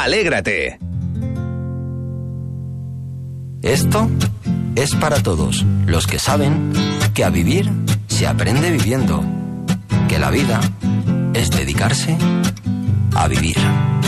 Alégrate. Esto es para todos los que saben que a vivir se aprende viviendo, que la vida es dedicarse a vivir.